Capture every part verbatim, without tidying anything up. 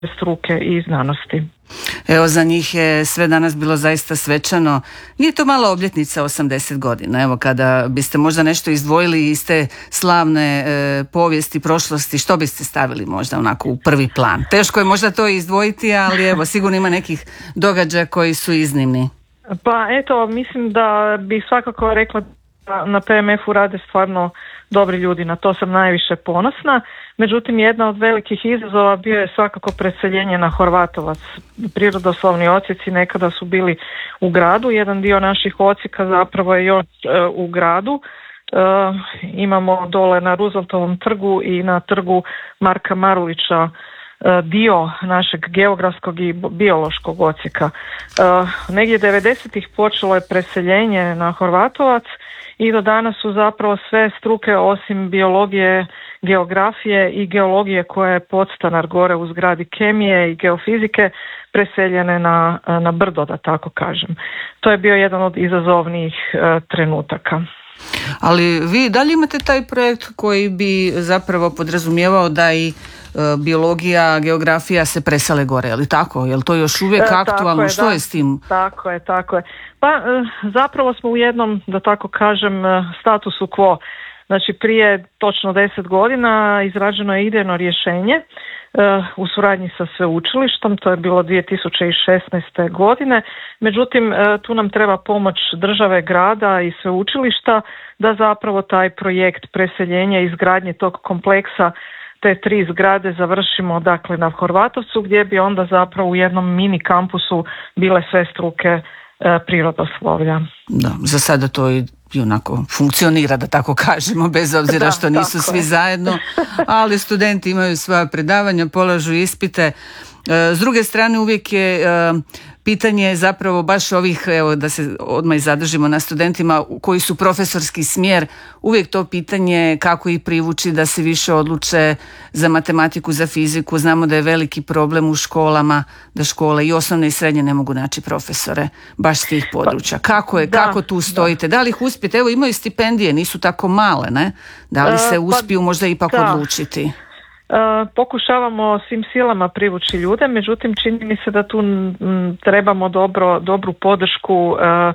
struke i znanosti. Evo, za njih je sve danas bilo zaista svečano. Nije to mala obljetnica, osamdeset godina. Evo, kada biste možda nešto izdvojili iz te slavne e, povijesti, prošlosti, što biste stavili možda onako u prvi plan? Teško je možda to izdvojiti, ali evo, sigurno ima nekih događaja koji su iznimni. Pa eto, mislim da bih svakako rekla da na P M F-u rade stvarno dobri ljudi, na to sam najviše ponosna. Međutim, jedna od velikih izazova bio je svakako preseljenje na Horvatovac. Prirodoslovni odsjeci nekada su bili u gradu, jedan dio naših odsjeka zapravo je još e, u gradu. E, imamo dole na Rooseveltovom trgu i na trgu Marka Marulića e, dio našeg geografskog i biološkog odsjeka. E, negdje devedesetih počelo je preseljenje na Horvatovac i do danas su zapravo sve struke osim biologije, geografije i geologije koja je podstanar gore u zgradi kemije i geofizike preseljene na, na brdo, da tako kažem. To je bio jedan od izazovnijih e, trenutaka. Ali vi dalje imate taj projekt koji bi zapravo podrazumijevao da i e, biologija, geografija se presele gore, je li tako? Je li to još uvijek e, aktualno? Je, Što da. je s tim? Tako je, tako je. Pa e, zapravo smo u jednom, da tako kažem, statusu quo. Znači prije točno deset godina izrađeno je idejno rješenje e, u suradnji sa sveučilištom, to je bilo dvije tisuće šesnaeste. godine, međutim e, tu nam treba pomoć države, grada i sveučilišta da zapravo taj projekt preseljenja i izgradnje tog kompleksa te tri zgrade završimo dakle na Horvatovcu, gdje bi onda zapravo u jednom mini kampusu bile sve struke e, prirodoslovlja. Da, za sada to i i onako funkcionira, da tako kažemo, bez obzira da, što nisu svi je. zajedno, ali studenti imaju svoja predavanja, polažu ispite. S druge strane, uvijek je pitanje zapravo baš ovih, evo da se odmah i zadržimo na studentima koji su profesorski smjer, uvijek to pitanje kako ih privući da se više odluče za matematiku, za fiziku. Znamo da je veliki problem u školama, da škole i osnovne i srednje ne mogu naći profesore baš s tih područja. Kako je, da, kako tu stojite? Da, da li ih uspijete? Evo, imaju stipendije, nisu tako male, ne? Da li se uspiju možda ipak da. odlučiti? Uh, pokušavamo svim silama privući ljude, međutim čini mi se da tu m, trebamo dobro, dobru podršku uh,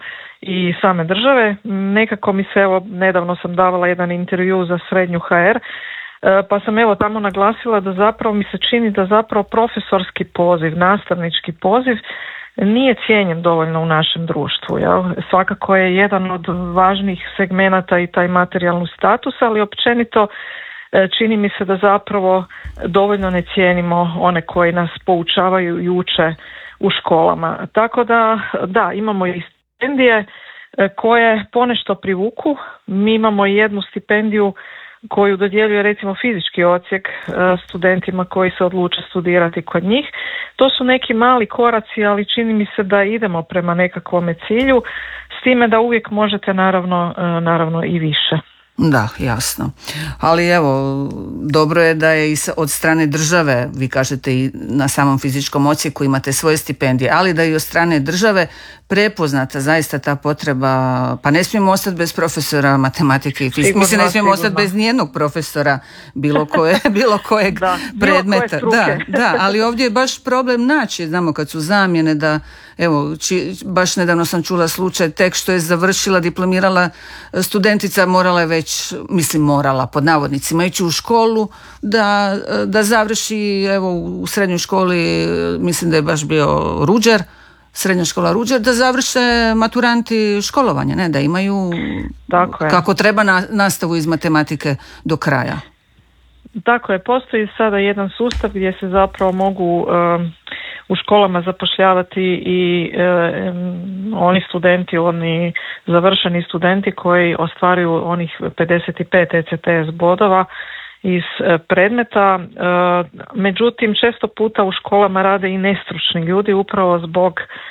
i same države. Nekako mi se, evo, nedavno sam davala jedan intervju za Srednju H R, uh, pa sam evo tamo naglasila da zapravo mi se čini da zapravo profesorski poziv, nastavnički poziv nije cijenjen dovoljno u našem društvu. Jel? Svakako je jedan od važnih segmenata i taj materijalni status, ali općenito čini mi se da zapravo dovoljno ne cijenimo one koji nas poučavaju i uče u školama. Tako da, da, imamo i stipendije koje ponešto privuku. Mi imamo i jednu stipendiju koju dodjeljuje recimo fizički odsjek studentima koji se odluče studirati kod njih. To su neki mali koraci, ali čini mi se da idemo prema nekakvome cilju, s time da uvijek možete naravno, naravno i više. Da, jasno. Ali evo, dobro je da je i od strane države, vi kažete i na samom fizičkom odsjeku imate svoje stipendije, ali da i od strane države prepoznata zaista ta potreba, pa ne smijemo ostati bez profesora matematike i fizike. Mislim, ne smijemo ostati bez nijednog profesora bilo, koje, bilo kojeg da, predmeta. Bilo koje da, da, ali ovdje je baš problem naći, znamo kad su zamjene da, evo, či, baš nedavno sam čula slučaj, tek što je završila, diplomirala studentica, morala je već, mislim morala, pod navodnicima, ići u školu da, da završi, evo, u srednjoj školi, mislim da je baš bio Ruđer, srednja škola Ruđer, da završe maturanti školovanje, ne, da imaju kako treba na, nastavu iz matematike do kraja. Tako je, postoji sada jedan sustav gdje se zapravo mogu um, u školama zapošljavati i um, oni studenti, oni završeni studenti koji ostvaruju onih pedeset pet E C T S bodova iz predmeta. Međutim, često puta u školama rade i nestručni ljudi upravo zbog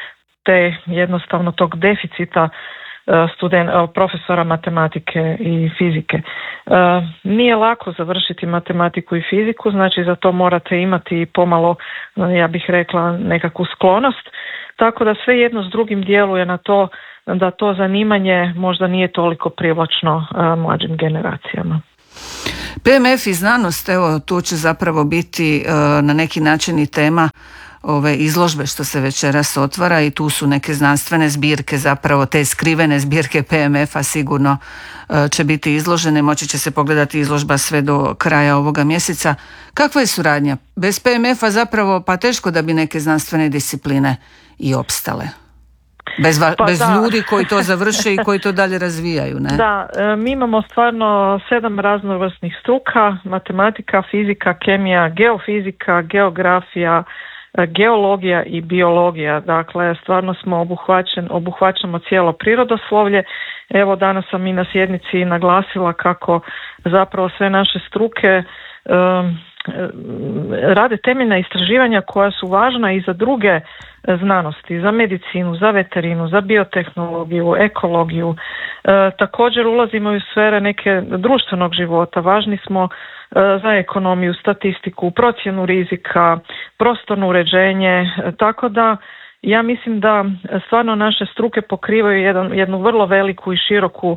te jednostavno tog deficita student, profesora matematike i fizike. Nije lako završiti matematiku i fiziku, znači za to morate imati pomalo, ja bih rekla, nekakvu sklonost, tako da sve jedno s drugim djeluje na to da to zanimanje možda nije toliko privlačno mlađim generacijama. P M F i znanost, evo tu će zapravo biti na neki način i tema ove izložbe što se večeras otvara i tu su neke znanstvene zbirke, zapravo te skrivene zbirke P M F-a sigurno će biti izložene, moći će se pogledati izložba sve do kraja ovoga mjeseca. Kakva je suradnja? Bez P M F-a zapravo pa teško da bi neke znanstvene discipline i opstale. Bez, va, pa bez ljudi koji to završe i koji to dalje razvijaju, ne? Da, mi imamo stvarno sedam raznovrsnih struka, matematika, fizika, kemija, geofizika, geografija, geologija i biologija. Dakle, stvarno smo obuhvaćen, obuhvaćamo cijelo prirodoslovlje. Evo, danas sam i na sjednici naglasila kako zapravo sve naše struke um, rade temeljna istraživanja koja su važna i za druge znanosti, za medicinu, za veterinu, za biotehnologiju, ekologiju. E, također ulazimo i u sfere neke društvenog života. Važni smo e, za ekonomiju, statistiku, procjenu rizika, prostorno uređenje, e, tako da ja mislim da stvarno naše struke pokrivaju jedan, jednu vrlo veliku i široku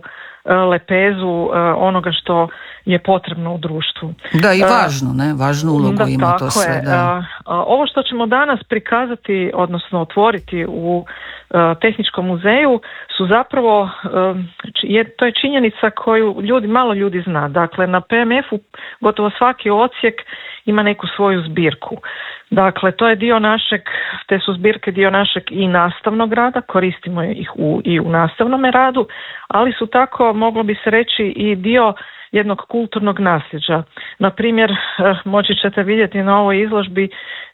lepezu onoga što je potrebno u društvu. Da, i važno, ne? Važnu ulogu da, ima to sve. Da. Ovo što ćemo danas prikazati, odnosno otvoriti u Tehničkom muzeju su zapravo, to je činjenica koju ljudi, malo ljudi zna. Dakle, na P M F-u gotovo svaki odsjek ima neku svoju zbirku. Dakle, to je dio našeg, te su zbirke dio našeg i nastavnog rada, koristimo ih u, i u nastavnom radu, ali su tako, moglo bi se reći, i dio jednog kulturnog nasljeđa. Na primjer, moći ćete vidjeti na ovoj izložbi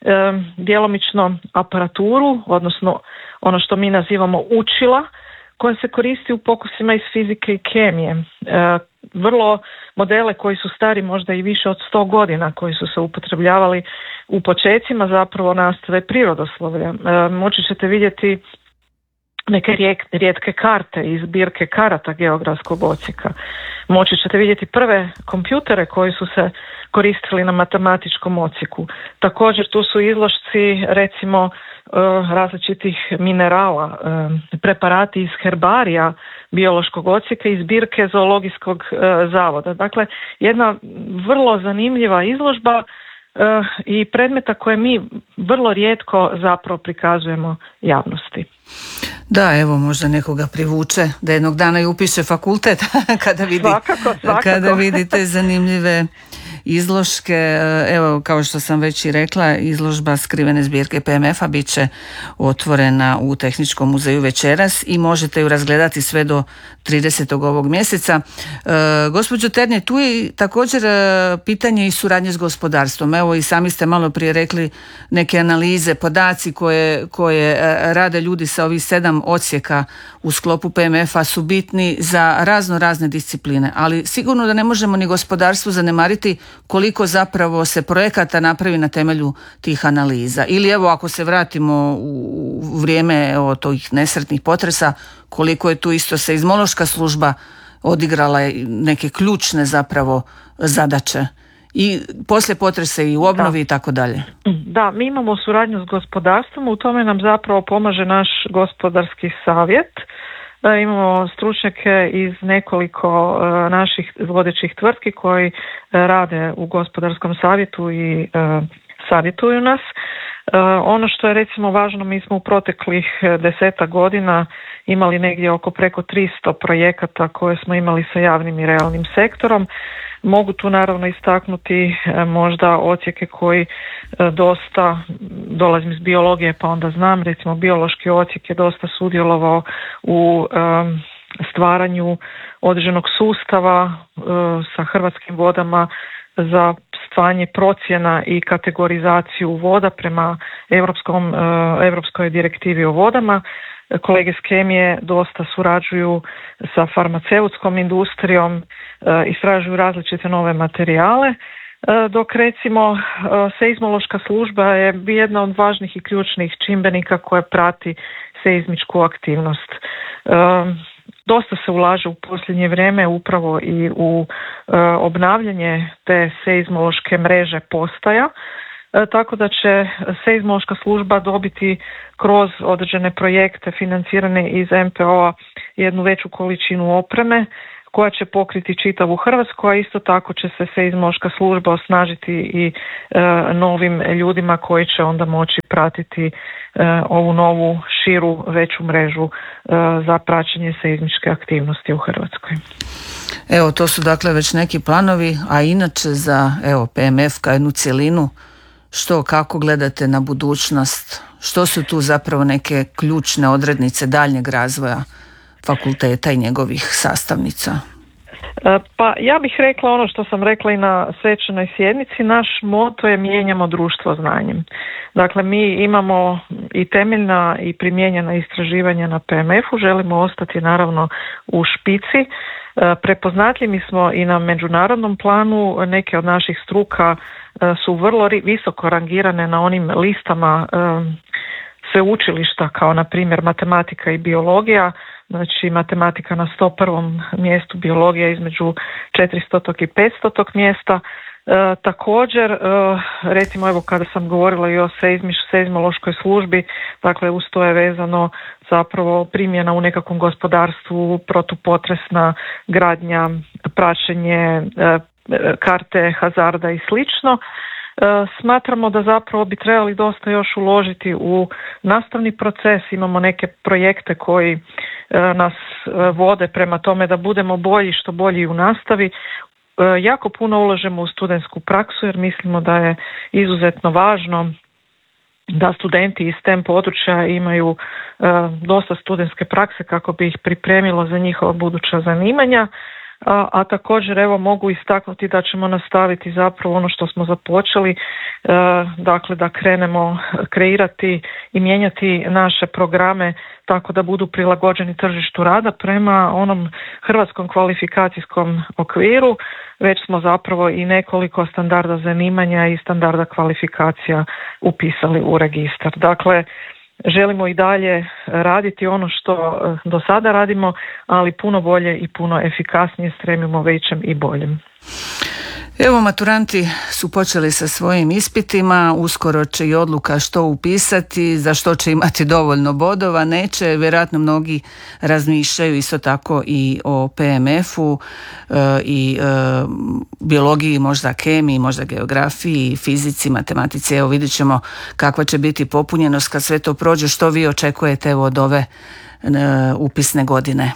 djelomično aparaturu, odnosno ono što mi nazivamo učila, koja se koristi u pokusima iz fizike i kemije. Vrlo modele koji su stari možda i više od sto godina, koji su se upotrebljavali u počecima zapravo nastave prirodoslovlja. Moći ćete vidjeti neke rijetke karte iz zbirke karata geografskog odsjeka. Moći ćete vidjeti prve kompjutere koji su se koristili na matematičkom odsjeku. Također tu su izložci recimo različitih minerala, preparati iz herbarija biološkog odsjeka i zbirke zoologijskog zavoda. Dakle, jedna vrlo zanimljiva izložba i predmeta koje mi vrlo rijetko zapravo prikazujemo javnosti. Da, evo možda nekoga privuče da jednog dana i upiše fakultet kada, vidi, svakako, svakako. kada vidite zanimljive izložke. Evo, kao što sam već i rekla, izložba skrivene zbirke P M F-a bit će otvorena u Tehničkom muzeju večeras i možete ju razgledati sve do tridesetog ovog mjeseca. E, gospođo Ternje, tu je također pitanje i suradnje s gospodarstvom. Evo i sami ste malo prije rekli neke analize, podaci koje, koje rade ljudi sa ovih sedam odsjeka u sklopu P M F-a su bitni za razno razne discipline, ali sigurno da ne možemo ni gospodarstvo zanemariti koliko zapravo se projekata napravi na temelju tih analiza. Ili evo ako se vratimo u vrijeme o tih nesretnih potresa, koliko je tu isto seizmološka služba odigrala neke ključne zapravo zadaće i poslije potresa i u obnovi da. I tako dalje. Da, mi imamo suradnju s gospodarstvom, u tome nam zapravo pomaže naš gospodarski savjet. Da, imamo stručnjake iz nekoliko uh, naših vodećih tvrtki koji uh, rade u gospodarskom savjetu i uh, savjetuju nas. Uh, ono što je recimo važno, mi smo u proteklih desetak godina imali negdje oko preko tristo projekata koje smo imali sa javnim i realnim sektorom. Mogu tu naravno istaknuti uh, možda odsjeke koji uh, dosta, dolazim iz biologije pa onda znam, recimo biološki odsjek je dosta sudjelovao u um, stvaranju određenog sustava uh, sa Hrvatskim vodama za stvaranje procjena i kategorizaciju voda prema Europskom, uh, Europskoj direktivi o vodama. Kolege s kemije dosta surađuju sa farmaceutskom industrijom, uh, istražuju različite nove materijale, uh, dok recimo uh, seizmološka služba je jedna od važnih i ključnih čimbenika koja prati seizmičku aktivnost. Uh, Dosta se ulaže u posljednje vrijeme upravo i u e, obnavljanje te seizmološke mreže postaja, e, tako da će seizmološka služba dobiti kroz određene projekte financirane iz M P O-a jednu veću količinu opreme koja će pokriti čitavu Hrvatsku, a isto tako će se seizmološka služba osnažiti i e, novim ljudima koji će onda moći pratiti e, ovu novu širu veću mrežu e, za praćenje seizmičke aktivnosti u Hrvatskoj. Evo, to su dakle već neki planovi, a inače za evo P M F kao jednu cjelinu, što, kako gledate na budućnost, što su tu zapravo neke ključne odrednice daljnjeg razvoja fakulteta i njegovih sastavnica? Pa ja bih rekla ono što sam rekla i na svečanoj sjednici, naš moto je mijenjamo društvo znanjem. Dakle, mi imamo i temeljna i primijenjena istraživanja na P M F-u, želimo ostati naravno u špici. Prepoznatljivi smo i na međunarodnom planu, neke od naših struka su vrlo visoko rangirane na onim listama sveučilišta, kao na primjer matematika i biologija. Znači matematika na sto prvom mjestu, biologija između četiristo i petsto mjesta. E, također, e, recimo evo kada sam govorila i o seizmiš, seizmološkoj službi, dakle uz to je vezano zapravo primjena u nekakvom gospodarstvu, protupotresna gradnja, praćenje, e, karte hazarda i slično. Smatramo da zapravo bi trebali dosta još uložiti u nastavni proces, imamo neke projekte koji nas vode prema tome da budemo bolji, što bolji u nastavi. Jako puno ulažemo u studentsku praksu jer mislimo da je izuzetno važno da studenti iz STEM područja imaju dosta studentske prakse kako bi ih pripremilo za njihova buduća zanimanja. A, a također evo mogu istaknuti da ćemo nastaviti zapravo ono što smo započeli, e, dakle da krenemo kreirati i mijenjati naše programe tako da budu prilagođeni tržištu rada prema onom hrvatskom kvalifikacijskom okviru. Već smo zapravo i nekoliko standarda zanimanja i standarda kvalifikacija upisali u registar. Dakle, želimo i dalje raditi ono što do sada radimo, ali puno bolje i puno efikasnije, stremimo većem i boljem. Evo, maturanti su počeli sa svojim ispitima, uskoro će i odluka što upisati, za što će imati dovoljno bodova, neće, vjerojatno mnogi razmišljaju isto tako i o P M F-u e, i e, biologiji, možda kemiji, možda geografiji, fizici, matematici. Evo, vidjet ćemo kakva će biti popunjenost kad sve to prođe. Što vi očekujete evo, od ove e, upisne godine?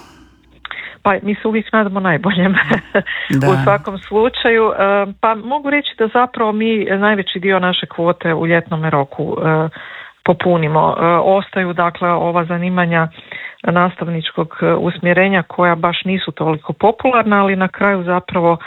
Pa mi se uvijek nadamo najboljem u svakom slučaju. Pa mogu reći da zapravo mi najveći dio naše kvote u ljetnom roku popunimo. Ostaju dakle ova zanimanja nastavničkog usmjerenja koja baš nisu toliko popularna, ali na kraju zapravo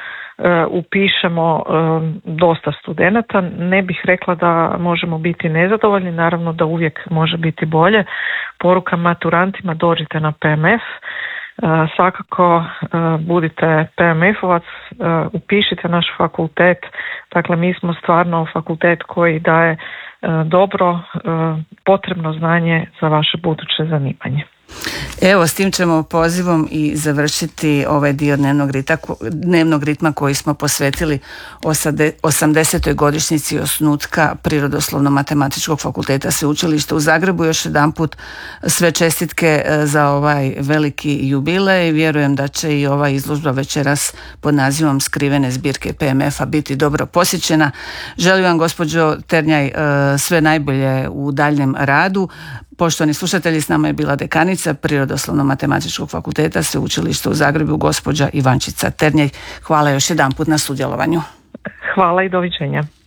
upišemo dosta studenata. Ne bih rekla da možemo biti nezadovoljni, naravno da uvijek može biti bolje. Poruka maturantima, dođite na P M F. Uh, svakako uh, budite P M F-ovac, uh, upišite naš fakultet, dakle mi smo stvarno fakultet koji daje uh, dobro, uh, potrebno znanje za vaše buduće zanimanje. Evo, s tim ćemo pozivom i završiti ovaj dio dnevnog ritma, dnevnog ritma koji smo posvetili osamdesetoj godišnjici osnutka Prirodoslovno-matematičkog fakulteta Sveučilišta u Zagrebu. Još jedanput sve čestitke za ovaj veliki jubilej. Vjerujem da će i ova izložba večeras pod nazivom Skrivene zbirke P M F-a biti dobro posjećena. Želim vam, gospođo Ternjaj, sve najbolje u daljnjem radu. Poštovani slušatelji, s nama je bila dekanica Prirodoslovno-matematičkog fakulteta Sveučilišta u Zagrebu, gospođa Ivančica Ternjaj. Hvala još jedanput na sudjelovanju. Hvala i doviđenja.